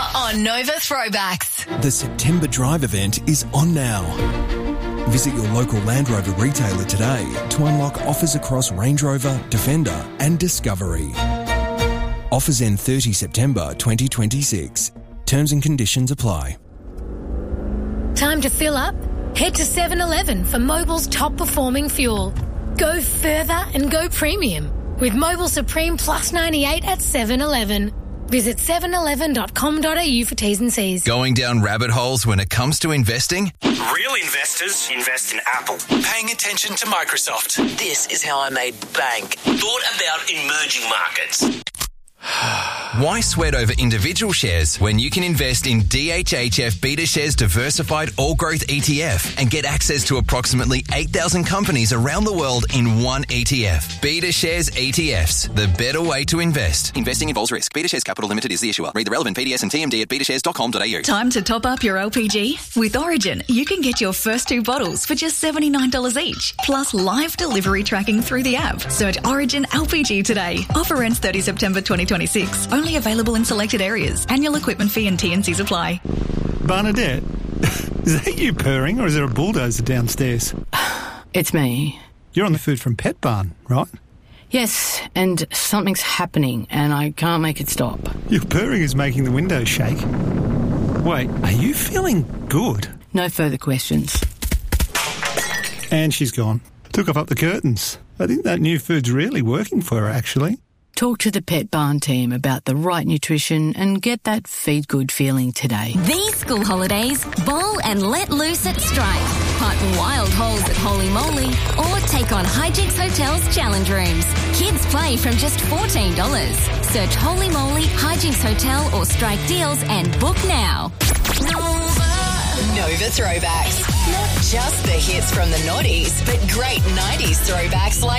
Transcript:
on Nova Throwbacks. The September Drive event is on now. Visit your local Land Rover retailer today to unlock offers across Range Rover, Defender and Discovery. Offers end 30 September 2026. Terms and conditions apply. Time to fill up? Head to 7-Eleven for Mobil's top performing fuel. Go further and go premium with Mobil Supreme Plus 98 at 7-Eleven. Visit 7eleven.com.au for T's and C's. Going down rabbit holes when it comes to investing? Real investors invest in Apple. Paying attention to Microsoft. This is how I made bank. Thought about emerging markets. Why sweat over individual shares when you can invest in DHHF BetaShares Diversified All Growth ETF and get access to approximately 8,000 companies around the world in one ETF? BetaShares ETFs, the better way to invest. Investing involves risk. BetaShares Capital Limited is the issuer. Read the relevant PDS and TMD at betashares.com.au. Time to top up your LPG? With Origin, you can get your first 2 bottles for just $79 each, plus live delivery tracking through the app. Search Origin LPG today. Offer ends 30 September 2026. Only available in selected areas. Annual equipment fee and T&Cs apply. Bernadette, is that you purring or is there a bulldozer downstairs? It's me. You're on the Food from Pet Barn, right? Yes, and something's happening and I can't make it stop. Your purring is making the windows shake. Wait, are you feeling good? No further questions. And she's gone. Took off up the curtains. I think that new food's really working for her, actually. Talk to the Pet Barn team about the right nutrition and get that feed good feeling today. These school holidays, bowl and let loose at Strike. Putt wild holes at Holy Moly or take on Hijinks Hotel's challenge rooms. Kids play from just $14. Search Holy Moly, Hijinks Hotel or Strike deals and book now. Nova Throwbacks. Not just the hits from the noughties, but great 90s throwbacks like